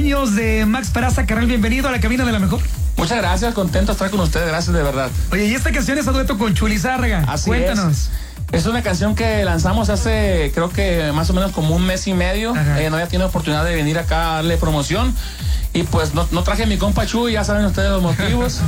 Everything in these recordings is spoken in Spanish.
años de Max Peraza, carnal, bienvenido a la cabina de la mejor. Muchas gracias, contento de estar con ustedes, gracias de verdad. Oye, y esta canción es a dueto con Chuli Zárraga. Así Cuéntanos. Es una canción que lanzamos hace, creo que más o menos como un mes y medio. No había tenido oportunidad de venir acá a darle promoción. Y pues no traje a mi compa Chuy, ya saben ustedes los motivos.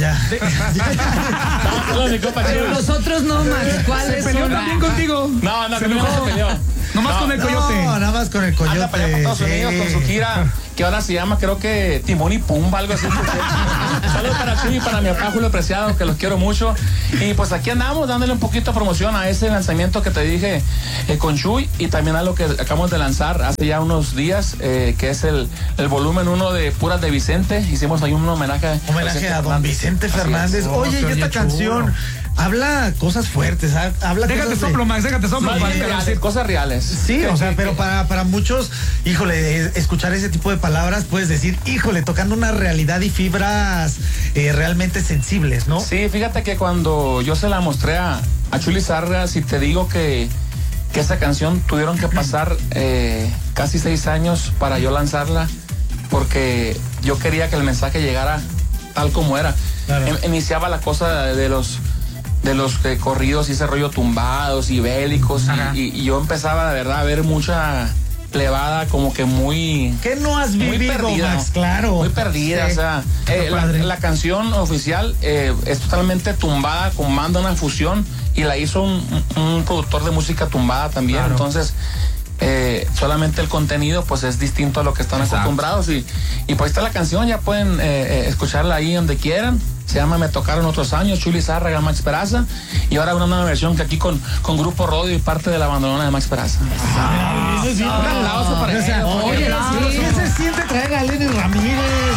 Mi compa Pero nosotros no, Max. ¿Cuál es? ¿Se peleó también contigo? No, se peleó. Nomás con el coyote. No, nada más con el coyote. Anda para allá por Estados Unidos con su gira, que ahora se llama, creo que Timón y Pumba, algo así. Saludos para Chuy y para mi papá Julio Preciado, que los quiero mucho. Y pues aquí andamos dándole un poquito de promoción a ese lanzamiento que te dije con Chuy, y también a lo que acabamos de lanzar hace ya unos días, que es el volumen 1 de Puras de Vicente. Hicimos ahí un homenaje a don Vicente Fernández. Oye, y esta canción habla cosas fuertes, habla déjate soplo, Max, déjate soplo. Cosas reales. Sí, o sea, pero para muchos, híjole, escuchar ese tipo de palabras, puedes decir, híjole, tocando una realidad y fibras realmente sensibles, ¿no? Sí, fíjate que cuando yo se la mostré a Chuli Zárraga, si te digo que esa canción tuvieron que pasar casi 6 años para yo lanzarla, porque yo quería que el mensaje llegara tal como era. Claro. Iniciaba la cosa de los corridos y ese rollo tumbados y bélicos, y yo empezaba de verdad a ver mucha plebada como que muy... ¿Qué no has vivido, perdida, Max? Claro. Muy perdida, sí. O sea, la canción oficial es totalmente tumbada con banda, una fusión, y la hizo un productor de música tumbada también, claro. Entonces... solamente el contenido pues es distinto a lo que están acostumbrados, y pues está la canción, ya pueden escucharla ahí donde quieran. Se llama Me Tocaron Otros Años, Chuli Zárraga, Max Peraza, y ahora una nueva versión que aquí con Grupo Rodio y parte de la bandolona de Max Peraza. Un aplauso para eso. Oye, ¿qué se siente traer a Lenny Ramírez,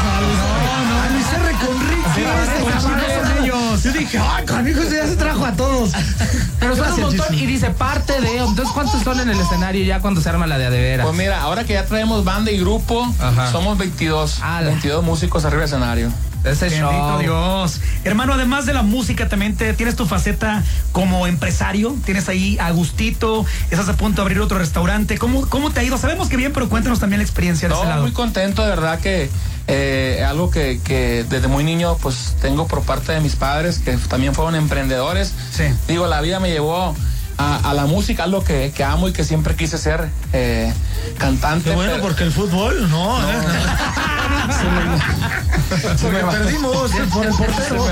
a Luis R. Conríquez? Yo dije, ay, canijo, ya se trajo a todos. Pero son un montón y dice parte de... Entonces, ¿cuántos son en el escenario ya cuando se arma la de veras? Pues mira, ahora que ya traemos banda y grupo, somos 22 músicos arriba del escenario. Ese bendito Dios. Hermano, además de la música, también tienes tu faceta como empresario. Tienes ahí a gustito, estás a punto de abrir otro restaurante. ¿Cómo te ha ido? Sabemos que bien, pero cuéntanos también la experiencia de ese lado. Muy contento, de verdad que algo que desde muy niño pues tengo por parte de mis padres, que también fueron emprendedores. Sí. Digo, la vida me llevó a la música, algo que amo y que siempre quise ser cantante. Qué bueno, porque el fútbol, no. Porque perdimos por el portero.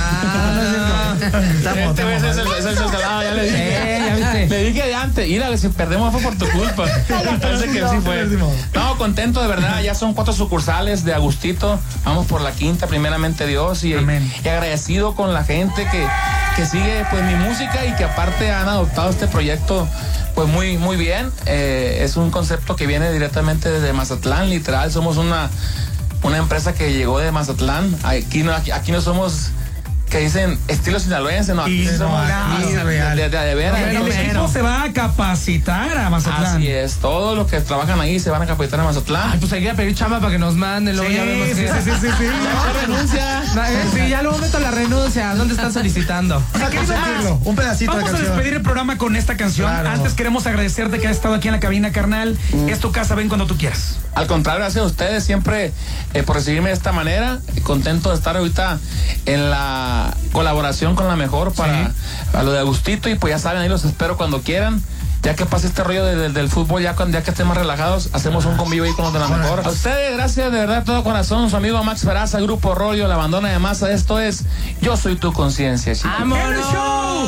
Le dije de antes, mira, si perdemos fue por tu culpa. Parece que sí fue. No, contento de verdad, ya son 4 sucursales de Agustito, vamos por la 5ª, primeramente Dios, y agradecido con la gente que sigue pues mi música, y que aparte han adoptado este proyecto pues muy muy bien. Es un concepto que viene directamente desde Mazatlán, literal, somos una empresa que llegó de Mazatlán. Aquí no somos, que dicen estilo sinaloense, no, aquí somos de veras. El equipo se va a capacitar a Mazatlán. Así es, todos los que trabajan ahí se van a capacitar a Mazatlán. Ay, pues hay que pedir chamba para que nos manden, luego ya vemos que... Sí. Ya renuncia. Sí, ya luego meto la renuncia. ¿Dónde están solicitando? Un pedacito Vamos de canción. a despedir el programa con esta canción. Claro. Antes queremos agradecerte que has estado aquí en la cabina, carnal. Es tu casa, ven cuando tú quieras. Al contrario, gracias a ustedes siempre por recibirme de esta manera. Contento de estar ahorita en la colaboración con la mejor para lo de Agustito, y pues ya saben, ahí los espero cuando quieran. Ya que pase este rollo del fútbol, ya que estén más relajados, hacemos un convivio ahí con los de la mejor. A ustedes, gracias de verdad, de todo corazón. Su amigo Max Peraza, Grupo Rodio, la bandona de masa. Esto es Yo Soy Tu Conciencia, chicos. ¡Vámonos!